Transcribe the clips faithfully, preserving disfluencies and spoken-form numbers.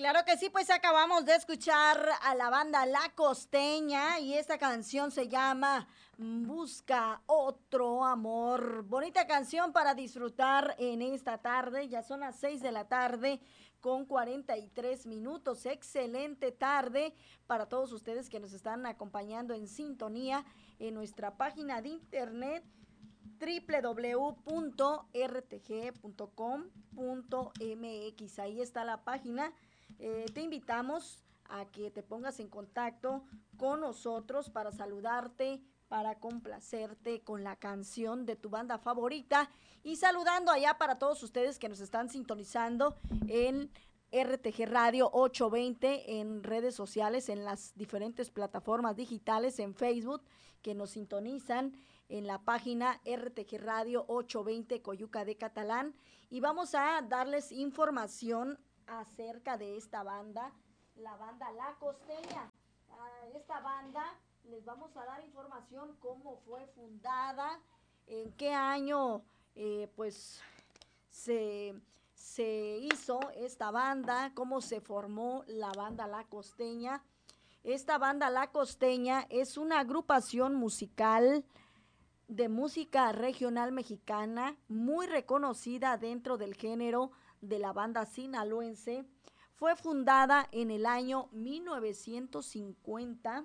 Claro que sí, pues acabamos de escuchar a la banda La Costeña y esta canción se llama Busca otro amor. Bonita canción para disfrutar en esta tarde, ya son las seis de la tarde con cuarenta y tres minutos. Excelente tarde para todos ustedes que nos están acompañando en sintonía en nuestra página de internet w w w punto r t g punto com punto m x. Ahí está la página. Eh, te invitamos a que te pongas en contacto con nosotros para saludarte, para complacerte con la canción de tu banda favorita y saludando allá para todos ustedes que nos están sintonizando en R T G Radio ochocientos veinte en redes sociales, en las diferentes plataformas digitales, en Facebook, que nos sintonizan en la página R T G Radio ochocientos veinte Coyuca de Catalán, y vamos a darles información acerca de esta banda, la banda La Costeña. A esta banda les vamos a dar información cómo fue fundada, en qué año eh, pues se, se hizo esta banda, cómo se formó la banda La Costeña. Esta banda La Costeña es una agrupación musical de música regional mexicana muy reconocida dentro del género de la banda sinaloense. Fue fundada en el año mil novecientos cincuenta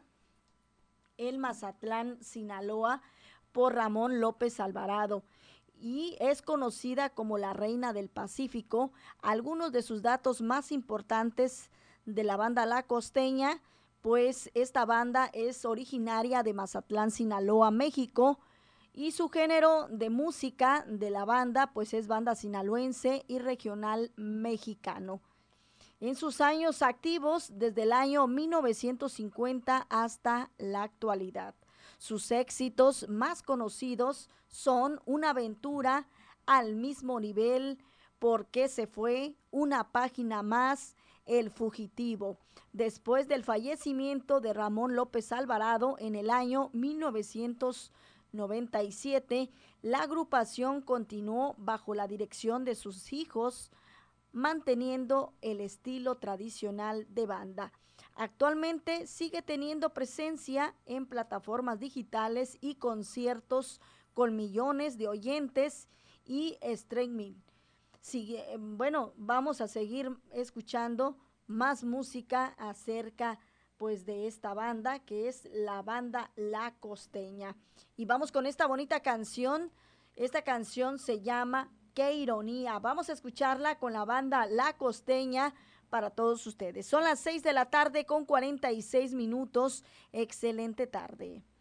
en Mazatlán, Sinaloa, por Ramón López Alvarado y es conocida como la Reina del Pacífico. Algunos de sus datos más importantes de la banda La Costeña, pues esta banda es originaria de Mazatlán, Sinaloa, México, y su género de música de la banda pues es banda sinaloense y regional mexicano. En sus años activos, desde el año mil novecientos cincuenta hasta la actualidad. Sus éxitos más conocidos son Una aventura, Al mismo nivel, ¿Por qué se fue?, Una página más, El fugitivo. Después del fallecimiento de Ramón López Alvarado en el año mil novecientos noventa y siete, la agrupación continuó bajo la dirección de sus hijos, manteniendo el estilo tradicional de banda. Actualmente sigue teniendo presencia en plataformas digitales y conciertos con millones de oyentes y streaming. Sigue, bueno, vamos a seguir escuchando más música acerca pues de esta banda que es la banda La Costeña. Y vamos con esta bonita canción. Esta canción se llama Qué ironía. Vamos a escucharla con la banda La Costeña para todos ustedes. Son las seis de la tarde con cuarenta y seis minutos. Excelente tarde.